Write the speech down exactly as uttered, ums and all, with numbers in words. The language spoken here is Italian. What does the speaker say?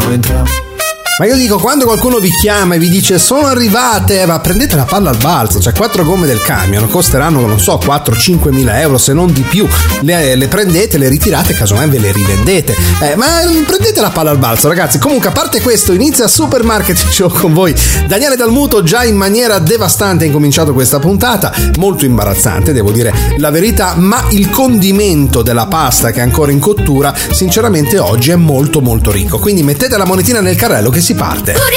Ma io dico, quando qualcuno vi chiama e vi dice sono arrivate, ma prendete la palla al balzo, cioè quattro gomme del camion costeranno, non so, quattro cinque mila euro, se non di più, le, le prendete, le ritirate, casomai ve le rivendete, eh, ma prendete la palla al balzo, ragazzi. Comunque, a parte questo, inizia Supermarket Show con voi Daniele Dalmuto. Già in maniera devastante ha incominciato questa puntata, molto imbarazzante, devo dire la verità, ma il condimento della pasta che è ancora in cottura, sinceramente oggi è molto molto ricco, quindi mettete la monetina nel carrello che si parte.